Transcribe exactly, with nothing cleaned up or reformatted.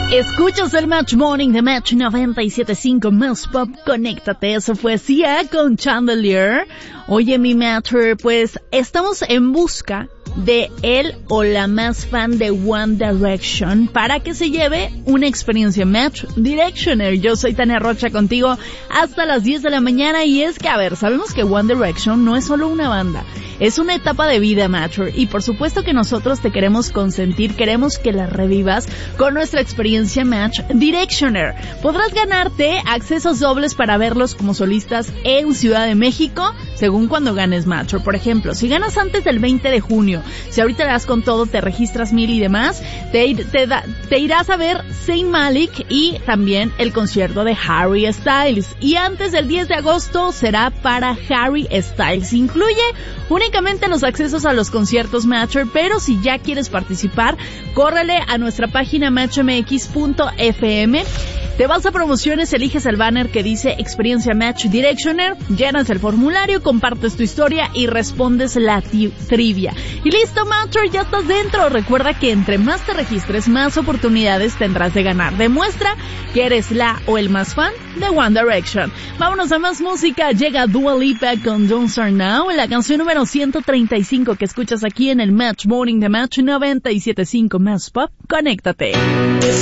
Escuchas el Match Morning de Match noventa y siete punto cinco Más Pop. Conéctate, eso fue Sia con Chandelier. Oye, mi Matcher, pues estamos en busca de él o la más fan de One Direction para que se lleve una experiencia Match Directioner. Yo soy Tania Rocha contigo hasta las diez de la mañana y es que, a ver, sabemos que One Direction no es solo una banda, es una etapa de vida, Matcher, y por supuesto que nosotros te queremos consentir, queremos que la revivas con nuestra experiencia Match Directioner. Podrás ganarte accesos dobles para verlos como solistas en Ciudad de México, según cuando ganes, Matcher. Por ejemplo, si ganas antes del veinte de junio, si ahorita le das con todo, te registras mil y demás, te, te, da, te irás a ver Zayn Malik y también el concierto de Harry Styles. Y antes del diez de agosto será para Harry Styles. Incluye únicamente los accesos a los conciertos, Matcher, pero si ya quieres participar, córrele a nuestra página match m x punto f m. Te vas a promociones, eliges el banner que dice Experiencia Match Directioner, llenas el formulario, compartes tu historia y respondes la ti- trivia. Y listo, Matcher, ya estás dentro. Recuerda que entre más te registres, más oportunidades tendrás de ganar. Demuestra que eres la o el más fan de One Direction. Vámonos a más música. Llega Dua Lipa con Don't Start Now, la canción número ciento treinta y cinco que escuchas aquí en el Match Morning de Match noventa y siete punto cinco Más Pop. Conéctate.